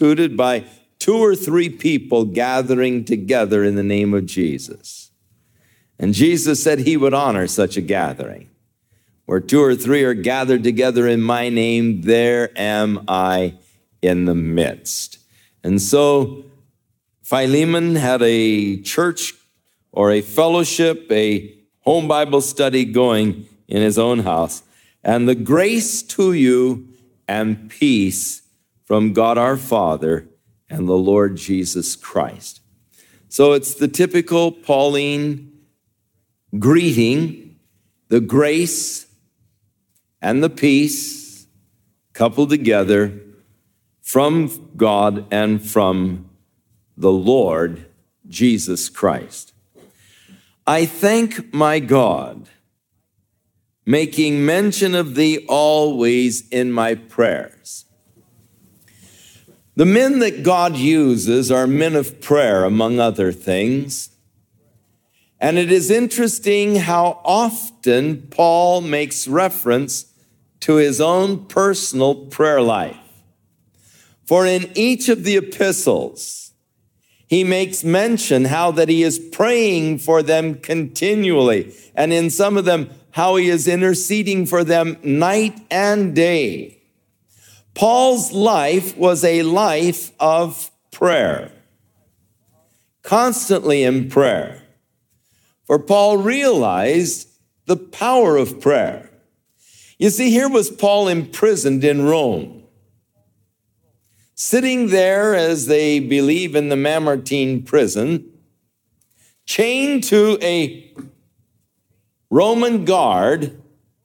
instituted by 2 or 3 people gathering together in the name of Jesus. And Jesus said he would honor such a gathering. Where 2 or 3 are gathered together in my name, there am I in the midst. And so Philemon had a church or a fellowship, a home Bible study going in his own house. And the grace to you and peace from God our Father and the Lord Jesus Christ. So it's the typical Pauline greeting, the grace and the peace coupled together from God and from the Lord Jesus Christ. I thank my God, making mention of thee always in my prayers. The men that God uses are men of prayer, among other things. And it is interesting how often Paul makes reference to his own personal prayer life. For in each of the epistles, he makes mention how that he is praying for them continually. And in some of them, how he is interceding for them night and day. Paul's life was a life of prayer, constantly in prayer. For Paul realized the power of prayer. You see, here was Paul imprisoned in Rome, sitting there, as they believe, in the Mamertine prison, chained to a Roman guard.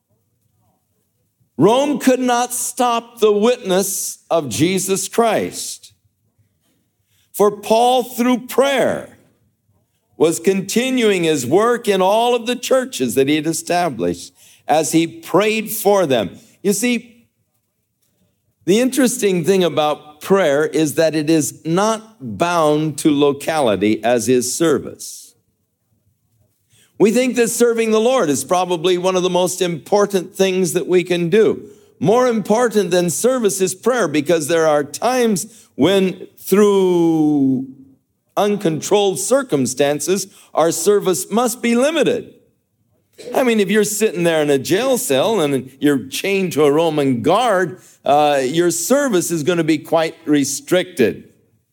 Rome could not stop the witness of Jesus Christ. For Paul, through prayer, was continuing his work in all of the churches that he had established as he prayed for them. You see, the interesting thing about prayer is that it is not bound to locality as is service. We think that serving the Lord is probably one of the most important things that we can do. More important than service is prayer, because there are times when, through uncontrolled circumstances, our service must be limited. I mean, if you're sitting there in a jail cell and you're chained to a Roman guard, your service is going to be quite restricted.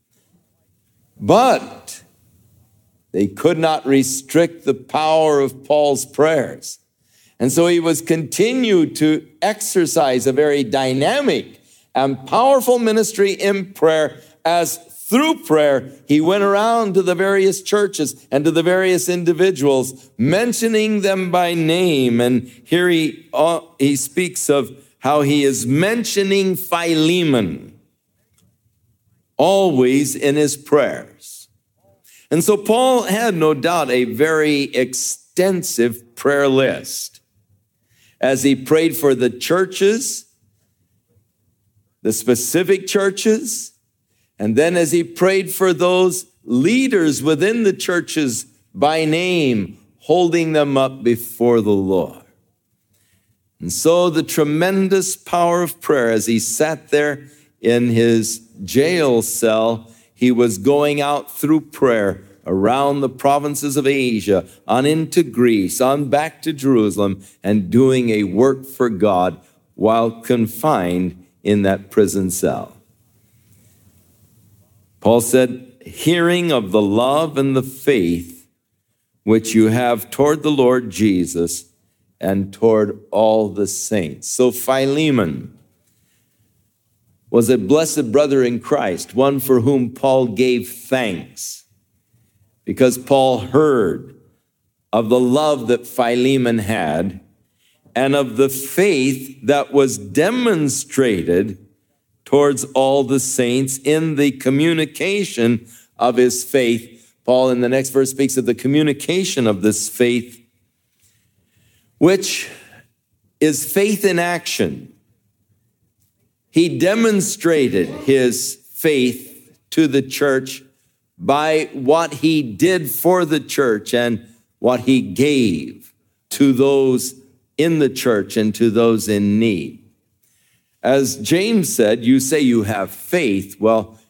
But they could not restrict the power of Paul's prayers. And so he was continued to exercise a very dynamic and powerful ministry in prayer, as through prayer he went around to the various churches and to the various individuals, mentioning them by name. And here he speaks of how he is mentioning Philemon always in his prayers. And so Paul had no doubt a very extensive prayer list as he prayed for the churches, the specific churches, and then as he prayed for those leaders within the churches by name, holding them up before the Lord. And so the tremendous power of prayer, as he sat there in his jail cell, he was going out through prayer around the provinces of Asia, on into Greece, on back to Jerusalem, and doing a work for God while confined in that prison cell. Paul said, hearing of the love and the faith which you have toward the Lord Jesus and toward all the saints. So Philemon was a blessed brother in Christ, one for whom Paul gave thanks, because Paul heard of the love that Philemon had and of the faith that was demonstrated towards all the saints in the communication of his faith. Paul, in the next verse, speaks of the communication of this faith, which is faith in action. He demonstrated his faith to the church by what he did for the church and what he gave to those in the church and to those in need. As James said, you say you have faith. Well,